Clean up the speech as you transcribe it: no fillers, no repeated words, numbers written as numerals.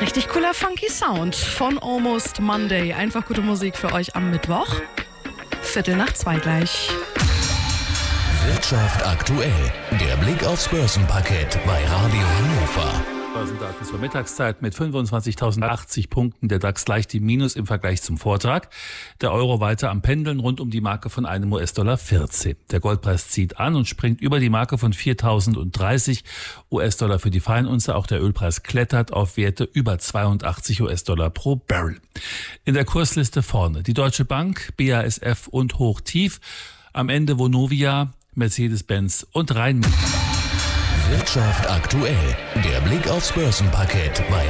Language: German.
Richtig cooler funky Sound von Almost Monday. Einfach gute Musik für euch am Mittwoch. 1:45 gleich. Wirtschaft aktuell. Der Blick aufs Börsenparkett bei Radio Hannover. Börsendaten zur Mittagszeit mit 25.080 Punkten. Der DAX leicht im Minus im Vergleich zum Vortag. Der Euro weiter am Pendeln rund um die Marke von einem US-Dollar 14. Der Goldpreis zieht an und springt über die Marke von 4.030 US-Dollar für die Feinunze. Auch der Ölpreis klettert auf Werte über 82 US-Dollar pro Barrel. In der Kursliste vorne die Deutsche Bank, BASF und Hochtief. Am Ende Vonovia, Mercedes-Benz und Rheinmetall. Wirtschaft aktuell. Der Blick aufs Börsenparkett bei